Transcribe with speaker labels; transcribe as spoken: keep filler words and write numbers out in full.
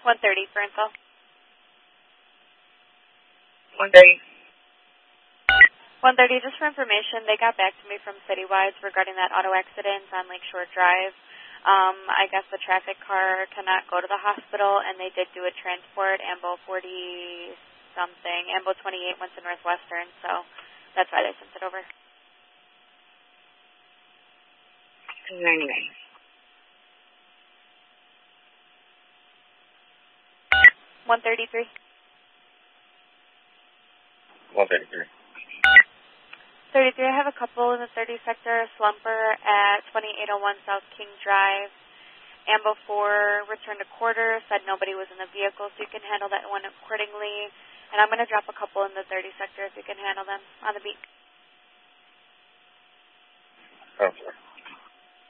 Speaker 1: one thirty for info.
Speaker 2: one thirty.
Speaker 1: one thirty, just for information, they got back to me from Citywide regarding that auto accident on Lakeshore Drive. Um, I guess the traffic car cannot go to the hospital, and they did do a transport, Ambo forty-something. Ambo twenty-eight went to Northwestern, so that's why they sent it over.
Speaker 2: two ninety-nine.
Speaker 1: one thirty-three.
Speaker 3: one thirty-three.
Speaker 1: thirty-three, I have a couple in the thirty sector, Slumper at twenty-eight oh one South King Drive. Ambo four returned a quarter, said nobody was in the vehicle, so you can handle that one accordingly. And I'm going to drop a couple in the thirty sector if you can handle them on the beat.
Speaker 3: Oh, sorry.